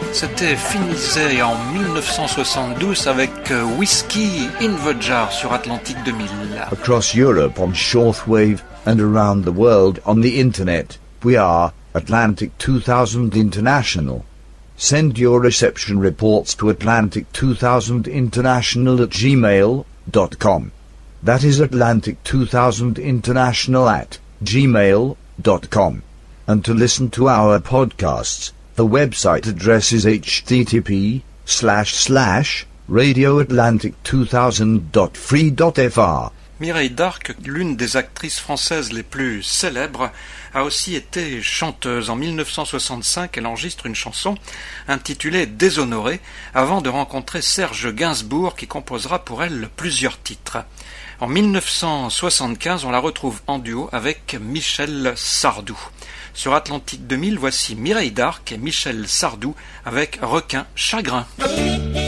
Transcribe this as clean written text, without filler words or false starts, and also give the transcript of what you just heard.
C'était Finizet en 1972 avec Whiskey in the Jar sur Atlantique 2000. Across Europe on shortwave and around the world on the internet, we are Atlantic 2000 International. Send your reception reports to atlantic2000international@gmail.com. That is atlantic2000international@gmail.com. And to listen to our podcasts, the website address is http://radioatlantic2000.free.fr. Mireille Darc, l'une des actrices françaises les plus célèbres, a aussi été chanteuse. En 1965, elle enregistre une chanson intitulée « Déshonorée » avant de rencontrer Serge Gainsbourg qui composera pour elle plusieurs titres. En 1975, on la retrouve en duo avec Michel Sardou. Sur Atlantique 2000, voici Mireille Darc et Michel Sardou avec Requin Chagrin.